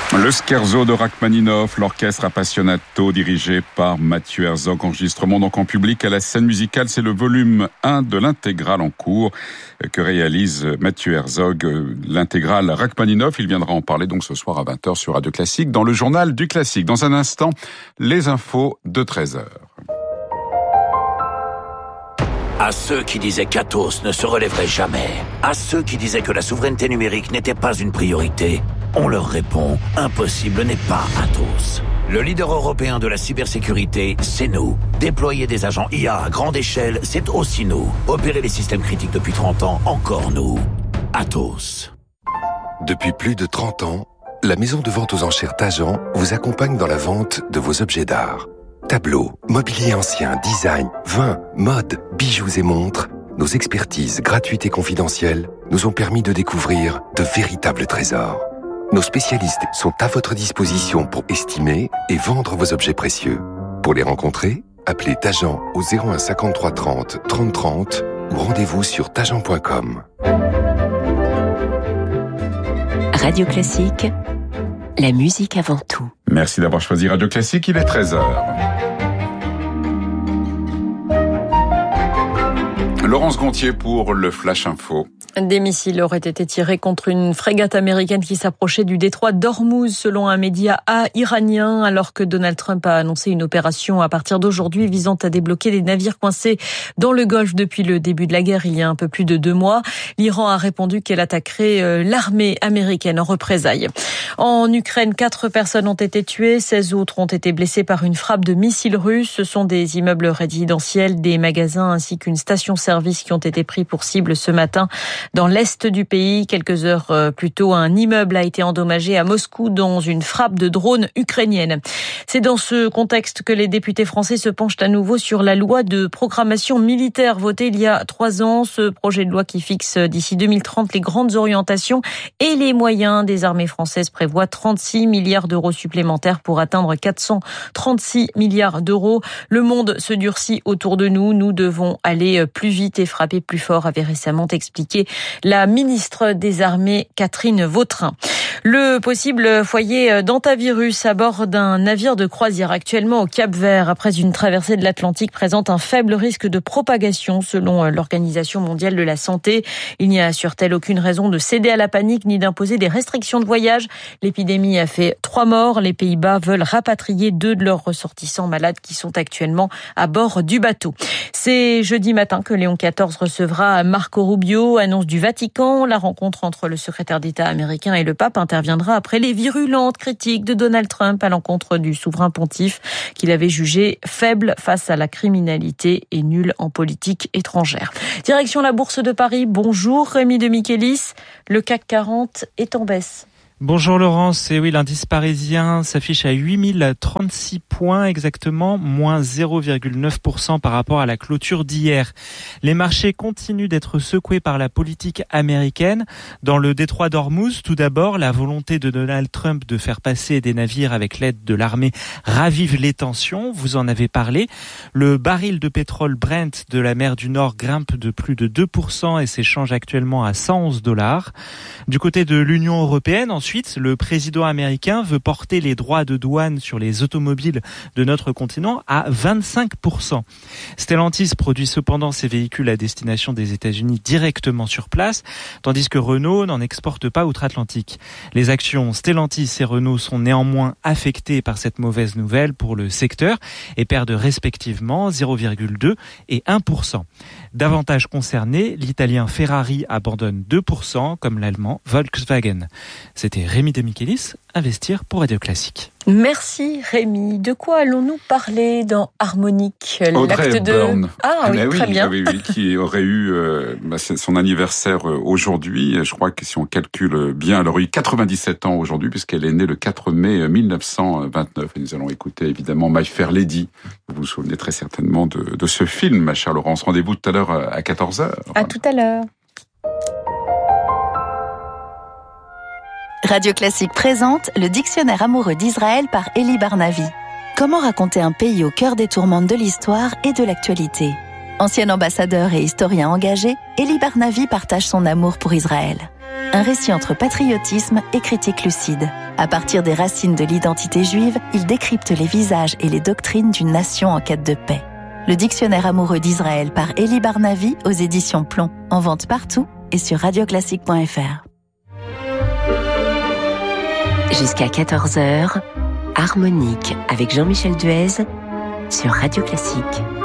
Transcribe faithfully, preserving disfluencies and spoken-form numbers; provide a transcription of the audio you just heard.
Le Scherzo de Rachmaninoff, l'orchestre Appassionato dirigé par Mathieu Herzog, enregistrement donc en public à la scène musicale. C'est le volume un de l'intégrale en cours que réalise Mathieu Herzog, l'intégrale Rachmaninoff. Il viendra en parler donc ce soir à vingt heures sur Radio Classique dans le journal du classique. Dans un instant, les infos de treize heures. À ceux qui disaient qu'Atos ne se relèverait jamais, à ceux qui disaient que la souveraineté numérique n'était pas une priorité, on leur répond, impossible n'est pas Atos. Le leader européen de la cybersécurité, c'est nous. Déployer des agents I A à grande échelle, c'est aussi nous. Opérer les systèmes critiques depuis trente ans, encore nous. Atos. Depuis plus de trente ans, la maison de vente aux enchères Tajan vous accompagne dans la vente de vos objets d'art. Tableaux, mobilier ancien, design, vin, mode, bijoux et montres, nos expertises gratuites et confidentielles nous ont permis de découvrir de véritables trésors. Nos spécialistes sont à votre disposition pour estimer et vendre vos objets précieux. Pour les rencontrer, appelez Tajan au zéro un cinquante-trois trente trente trente ou rendez-vous sur tajan point com. Radio Classique, la musique avant tout. Merci d'avoir choisi Radio Classique, il est treize heures. Laurence Gontier pour le Flash Info. Des missiles auraient été tirés contre une frégate américaine qui s'approchait du détroit d'Ormuz, selon un média iranien, alors que Donald Trump a annoncé une opération à partir d'aujourd'hui visant à débloquer des navires coincés dans le Golfe depuis le début de la guerre, il y a un peu plus de deux mois. L'Iran a répondu qu'elle attaquerait l'armée américaine en représailles. En Ukraine, quatre personnes ont été tuées, seize autres ont été blessées par une frappe de missiles russes. Ce sont des immeubles résidentiels, des magasins ainsi qu'une station-service qui ont été pris pour cible ce matin. Dans l'est du pays, quelques heures plus tôt, un immeuble a été endommagé à Moscou dans une frappe de drone ukrainienne. C'est dans ce contexte que les députés français se penchent à nouveau sur la loi de programmation militaire votée il y a trois ans. Ce projet de loi qui fixe d'ici deux mille trente les grandes orientations et les moyens des armées françaises prévoit trente-six milliards d'euros supplémentaires pour atteindre quatre cent trente-six milliards d'euros. Le monde se durcit autour de nous. Nous devons aller plus vite et frapper plus fort, avait récemment expliqué la ministre des Armées, Catherine Vautrin. Le possible foyer d'hantavirus à bord d'un navire de croisière actuellement au Cap-Vert après une traversée de l'Atlantique présente un faible risque de propagation selon l'Organisation mondiale de la santé. Il n'y a assure-t-elle aucune raison de céder à la panique ni d'imposer des restrictions de voyage. L'épidémie a fait trois morts. Les Pays-Bas veulent rapatrier deux de leurs ressortissants malades qui sont actuellement à bord du bateau. C'est jeudi matin que Léon quatorze recevra Marco Rubio, annonce du Vatican. La rencontre entre le secrétaire d'État américain et le pape interviendra après les virulentes critiques de Donald Trump à l'encontre du souverain pontife qu'il avait jugé faible face à la criminalité et nul en politique étrangère. Direction la Bourse de Paris. Bonjour Rémi de Michelis. Le C A C quarante est en baisse. Bonjour Laurence, et oui, l'indice parisien s'affiche à huit mille trente-six points exactement, moins zéro virgule neuf pour cent par rapport à la clôture d'hier. Les marchés continuent d'être secoués par la politique américaine. Dans le détroit d'Ormuz, tout d'abord, la volonté de Donald Trump de faire passer des navires avec l'aide de l'armée ravive les tensions, vous en avez parlé. Le baril de pétrole Brent de la mer du Nord grimpe de plus de deux pour cent et s'échange actuellement à cent onze dollars. Du côté de l'Union européenne, ensuite, Ensuite, le président américain veut porter les droits de douane sur les automobiles de notre continent à vingt-cinq pour cent. Stellantis produit cependant ses véhicules à destination des États-Unis directement sur place, tandis que Renault n'en exporte pas outre-Atlantique. Les actions Stellantis et Renault sont néanmoins affectées par cette mauvaise nouvelle pour le secteur et perdent respectivement zéro virgule deux et un pour cent. Davantage concerné, l'italien Ferrari abandonne deux pour cent comme l'allemand Volkswagen. C'était Rémi de Michelis, Investir pour Radio Classique. Merci Rémi. De quoi allons-nous parler dans Harmonique, Audrey l'acte de... Hepburn. Ah oui, ah, très oui, bien. Oui, oui, qui aurait eu euh, bah, son anniversaire aujourd'hui. Je crois que si on calcule bien, elle aurait eu quatre-vingt-dix-sept ans aujourd'hui, puisqu'elle est née le quatre mai mille neuf cent vingt-neuf. Et nous allons écouter évidemment My Fair Lady. Vous vous souvenez très certainement de, de ce film, ma chère Laurence. Rendez-vous tout à l'heure à quatorze heures. À tout à l'heure. Radio Classique présente le dictionnaire amoureux d'Israël par Elie Barnavi. Comment raconter un pays au cœur des tourmentes de l'histoire et de l'actualité? Ancien ambassadeur et historien engagé, Elie Barnavi partage son amour pour Israël. Un récit entre patriotisme et critique lucide. À partir des racines de l'identité juive, il décrypte les visages et les doctrines d'une nation en quête de paix. Le dictionnaire amoureux d'Israël par Elie Barnavi aux éditions Plomb. En vente partout et sur radio classique point f r. Jusqu'à quatorze heures, Harmonique avec Jean-Michel Duez sur Radio Classique.